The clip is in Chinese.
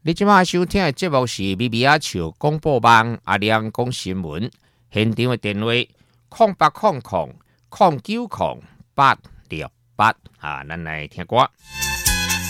你即马收听的节目是咪咪仔笑广播网阿亮讲新闻，现场的电话0800090868咱来听歌。